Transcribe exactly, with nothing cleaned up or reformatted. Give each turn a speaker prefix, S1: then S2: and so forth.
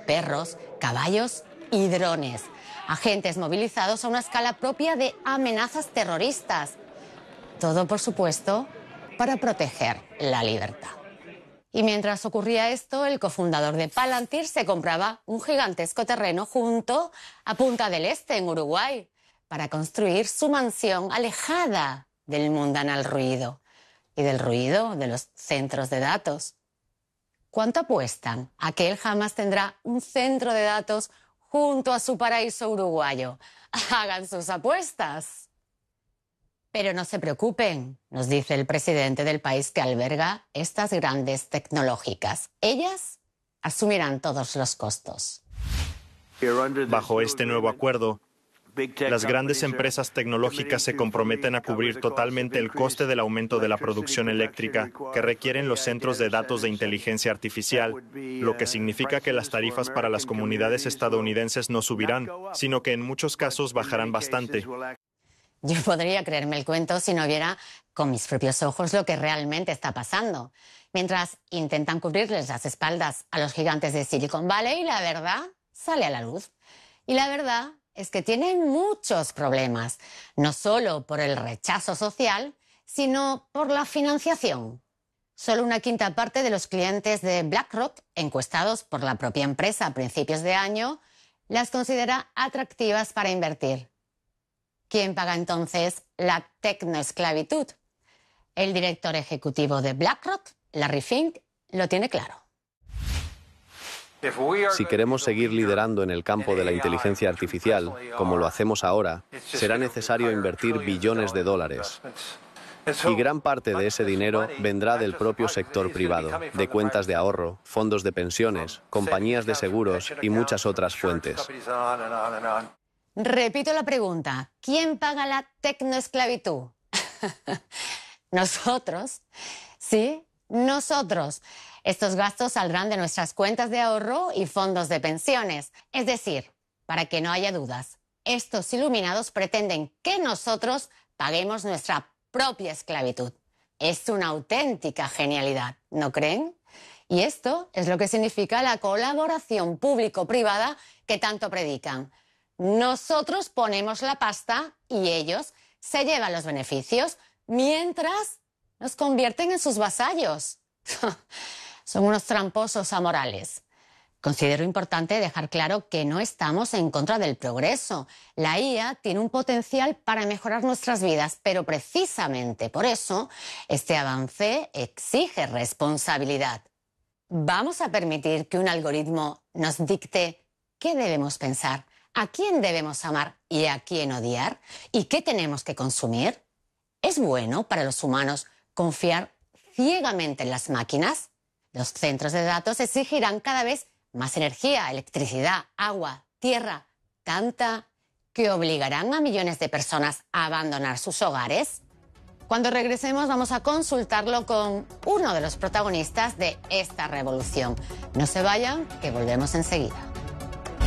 S1: perros, caballos y drones. Agentes movilizados a una escala propia de amenazas terroristas. Todo, por supuesto, para proteger la libertad. Y mientras ocurría esto, el cofundador de Palantir se compraba un gigantesco terreno junto a Punta del Este, en Uruguay, para construir su mansión alejada del mundanal ruido y del ruido de los centros de datos. ¿Cuánto apuestan a que él jamás tendrá un centro de datos junto a su paraíso uruguayo? Hagan sus apuestas. Pero no se preocupen, nos dice el presidente del país que alberga estas grandes tecnológicas. Ellas asumirán todos los costos.
S2: Bajo este nuevo acuerdo, las grandes empresas tecnológicas se comprometen a cubrir totalmente el coste del aumento de la producción eléctrica que requieren los centros de datos de inteligencia artificial, lo que significa que las tarifas para las comunidades estadounidenses no subirán, sino que en muchos casos bajarán bastante.
S1: Yo podría creerme el cuento si no viera con mis propios ojos lo que realmente está pasando. Mientras intentan cubrirles las espaldas a los gigantes de Silicon Valley, la verdad sale a la luz. Y la verdad es que tienen muchos problemas, no solo por el rechazo social, sino por la financiación. Solo una quinta parte de los clientes de BlackRock, encuestados por la propia empresa a principios de año, las considera atractivas para invertir. ¿Quién paga entonces la tecnoesclavitud? El director ejecutivo de BlackRock, Larry Fink, lo tiene claro.
S3: Si queremos seguir liderando en el campo de la inteligencia artificial, como lo hacemos ahora, será necesario invertir billones de dólares. Y gran parte de ese dinero vendrá del propio sector privado, de cuentas de ahorro, fondos de pensiones, compañías de seguros y muchas otras fuentes.
S1: Repito la pregunta, ¿quién paga la tecnoesclavitud? Nosotros. Sí, nosotros. Estos gastos saldrán de nuestras cuentas de ahorro y fondos de pensiones. Es decir, para que no haya dudas, estos iluminados pretenden que nosotros paguemos nuestra propia esclavitud. Es una auténtica genialidad, ¿no creen? Y esto es lo que significa la colaboración público-privada que tanto predican. Nosotros ponemos la pasta y ellos se llevan los beneficios mientras nos convierten en sus vasallos. Son unos tramposos amorales. Considero importante dejar claro que no estamos en contra del progreso. La I A tiene un potencial para mejorar nuestras vidas, pero precisamente por eso este avance exige responsabilidad. ¿Vamos a permitir que un algoritmo nos dicte qué debemos pensar, a quién debemos amar y a quién odiar? ¿Y qué tenemos que consumir? ¿Es bueno para los humanos confiar ciegamente en las máquinas? Los centros de datos exigirán cada vez más energía, electricidad, agua, tierra, tanta que obligarán a millones de personas a abandonar sus hogares. Cuando regresemos vamos a consultarlo con uno de los protagonistas de esta revolución. No se vayan, que volvemos enseguida.